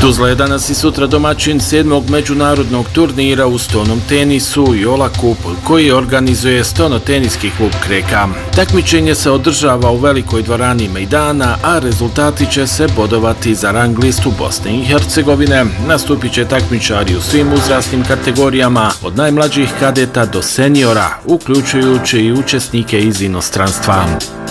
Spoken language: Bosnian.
Tuzla je danas i sutra domaćin 7. međunarodnog turnira u stonom tenisu Jola Cup, koji organizuje Stono-teniski klub Kreka. Takmičenje se održava u velikoj dvorani Mejdana, a rezultati će se bodovati za rang listu Bosne i Hercegovine. Nastupit će takmičari u svim uzrasnim kategorijama, od najmlađih kadeta do seniora, uključujući i učesnike iz inostranstva.